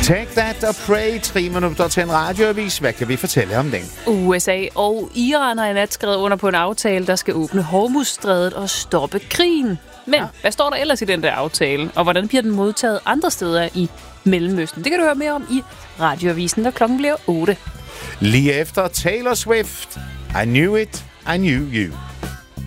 Take that og pray. 3 minutter til en radioavis. Hvad kan vi fortælle om den? USA og Iran har i nat skrevet under på en aftale, der skal åbne Hormuzstrædet og stoppe krigen. Men hvad står der ellers i den der aftale? Og hvordan bliver den modtaget andre steder i Mellemøsten? Det kan du høre mere om i radioavisen, når klokken bliver 8. Lige efter Taylor Swift. I knew it, I knew you.